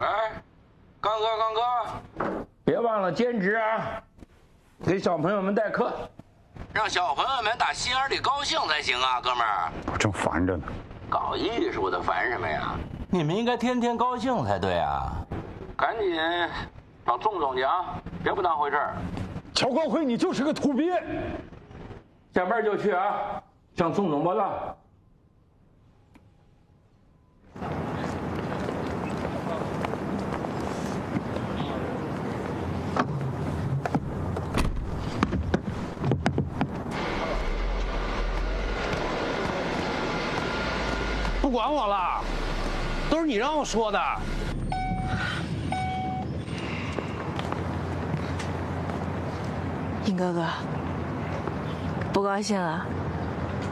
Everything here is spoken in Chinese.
哎，刚哥，别忘了兼职啊，给小朋友们代课，让小朋友们打心眼里高兴才行啊，哥们儿。 我正烦着呢。 搞艺术的烦什么呀？你们应该天天高兴才对啊！赶紧找宋总去啊，别不当回事儿。 乔光辉，你就是个土鳖！ 下班就去啊，向宋总报告。 不管我了，都是你让我说的。 尹哥哥，不高兴啊？